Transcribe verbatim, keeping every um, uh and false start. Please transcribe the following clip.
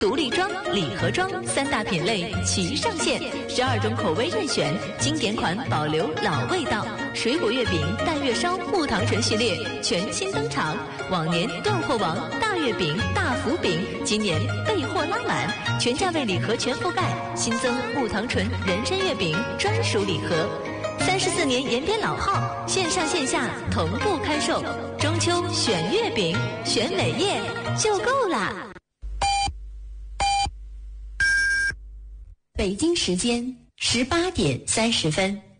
独立装、礼盒装三大品类齐上线，十二种口味任选，经典款保留老味道。水果月饼、蛋月烧、木糖醇系列全新登场，往年断货王大月饼、大福饼，今年备货拉满，全价位礼盒全覆盖，新增木糖醇人参月饼专属礼盒。三十四年延边老号，线上线下同步开售。中秋选月饼，选美业就够啦。北京时间十八点三十分。